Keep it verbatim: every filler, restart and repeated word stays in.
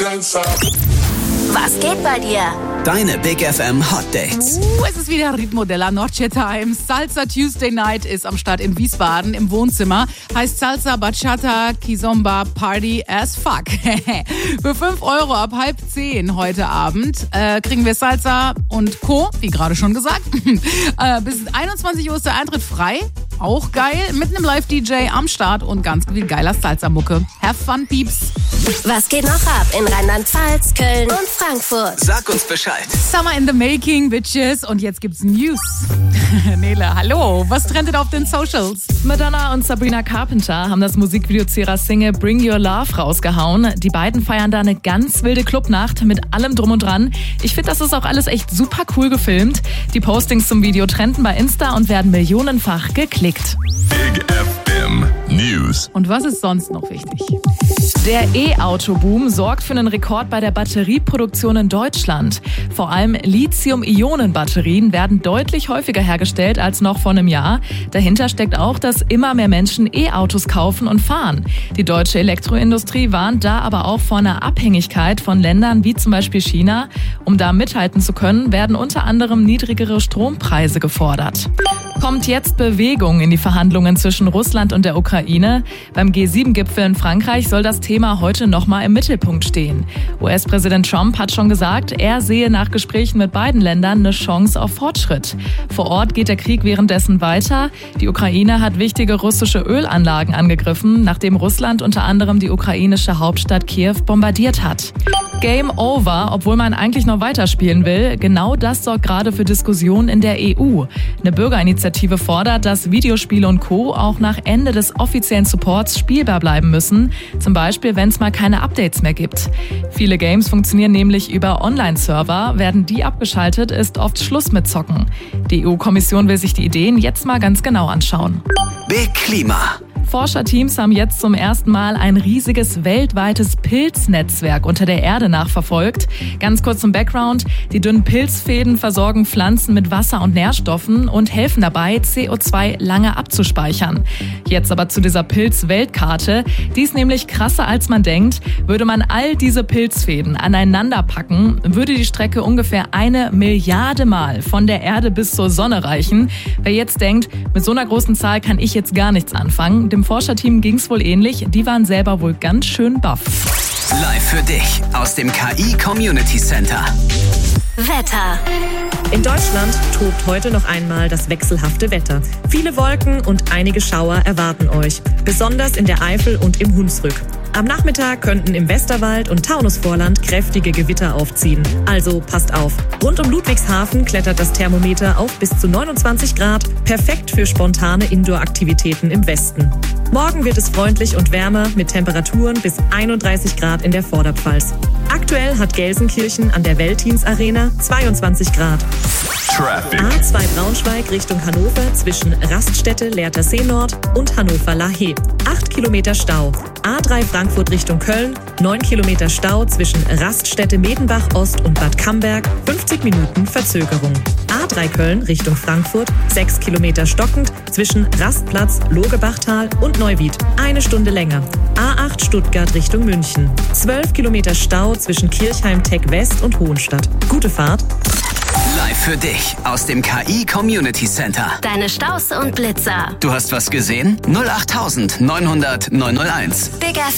Was geht bei dir? Deine Big F M Hot Dates. Uh, es ist wieder Ritmo della Noche Time. Salsa Tuesday Night ist am Start in Wiesbaden im Wohnzimmer. Heißt Salsa Bachata Kizomba Party as fuck. Für fünf Euro ab halb zehn heute Abend äh, kriegen wir Salsa und Co., wie gerade schon gesagt. äh, bis einundzwanzig Uhr ist der Eintritt frei. Auch geil. Mit einem Live-D J am Start und ganz viel geiler Salsa-Mucke. Have fun, Peeps. Was geht noch ab in Rheinland-Pfalz, Köln und Frankfurt? Sag uns Bescheid. Summer in the making, Bitches. Und jetzt gibt's News. Nele, hallo. Was trendet auf den Socials? Madonna und Sabrina Carpenter haben das Musikvideo zu ihrer Single Bring Your Love rausgehauen. Die beiden feiern da eine ganz wilde Clubnacht mit allem drum und dran. Ich finde, das ist auch alles echt super cool gefilmt. Die Postings zum Video trenden bei Insta und werden millionenfach geklickt. Big F M News. Und was ist sonst noch wichtig? Der E-Auto-Boom sorgt für einen Rekord bei der Batterieproduktion in Deutschland. Vor allem Lithium-Ionen-Batterien werden deutlich häufiger hergestellt als noch vor einem Jahr. Dahinter steckt auch, dass immer mehr Menschen E-Autos kaufen und fahren. Die deutsche Elektroindustrie warnt da aber auch vor einer Abhängigkeit von Ländern wie zum Beispiel China. Um da mithalten zu können, werden unter anderem niedrigere Strompreise gefordert. Kommt jetzt Bewegung in die Verhandlungen zwischen Russland und der Ukraine? Beim G sieben Gipfel in Frankreich soll das Thema heute nochmal im Mittelpunkt stehen. U S-Präsident Trump hat schon gesagt, er sehe nach Gesprächen mit beiden Ländern eine Chance auf Fortschritt. Vor Ort geht der Krieg währenddessen weiter. Die Ukraine hat wichtige russische Ölanlagen angegriffen, nachdem Russland unter anderem die ukrainische Hauptstadt Kiew bombardiert hat. Game over, obwohl man eigentlich noch weiterspielen will. Genau das sorgt gerade für Diskussionen in der E U. Eine Bürgerinitiative fordert, dass Videospiele und Co. auch nach Ende des offiziellen Supports spielbar bleiben müssen. Zum Beispiel, wenn es mal keine Updates mehr gibt. Viele Games funktionieren nämlich über Online-Server. Werden die abgeschaltet, ist oft Schluss mit Zocken. Die E U-Kommission will sich die Ideen jetzt mal ganz genau anschauen. Big Klima. Forscherteams haben jetzt zum ersten Mal ein riesiges weltweites Pilznetzwerk unter der Erde nachverfolgt. Ganz kurz zum Background. Die dünnen Pilzfäden versorgen Pflanzen mit Wasser und Nährstoffen und helfen dabei, C O zwei lange abzuspeichern. Jetzt aber zu dieser Pilzweltkarte. Die ist nämlich krasser, als man denkt. Würde man all diese Pilzfäden aneinander packen, würde die Strecke ungefähr eine Milliarde Mal von der Erde bis zur Sonne reichen. Wer jetzt denkt, mit so einer großen Zahl kann ich jetzt gar nichts anfangen, dem Forscherteam ging's wohl ähnlich. Die waren selber wohl ganz schön baff. Live für dich aus dem K I Community Center. Wetter. In Deutschland tobt heute noch einmal das wechselhafte Wetter. Viele Wolken und einige Schauer erwarten euch, besonders in der Eifel und im Hunsrück. Am Nachmittag könnten im Westerwald und Taunusvorland kräftige Gewitter aufziehen. Also passt auf. Rund um Ludwigshafen klettert das Thermometer auf bis zu neunundzwanzig Grad. Perfekt für spontane Indoor-Aktivitäten im Westen. Morgen wird es freundlich und wärmer mit Temperaturen bis einunddreißig Grad in der Vorderpfalz. Aktuell hat Gelsenkirchen an der Veltins Arena zweiundzwanzig Grad. Traffic. A zwei Braunschweig Richtung Hannover zwischen Raststätte Lehrtersee Nord und Hannover-Lahey. acht Kilometer Stau. A drei Frankfurt Richtung Köln, neun Kilometer Stau zwischen Raststätte Medenbach Ost und Bad Camberg, fünfzig Minuten Verzögerung. A drei Köln Richtung Frankfurt, sechs Kilometer stockend zwischen Rastplatz, Logebachtal und Neuwied, eine Stunde länger. A acht Stuttgart Richtung München, zwölf Kilometer Stau zwischen Kirchheim Tech West und Hohenstadt. Gute Fahrt. Live für dich aus dem K I Community Center. Deine Staus und Blitzer. Du hast was gesehen? null acht neun null null neun null eins. Big F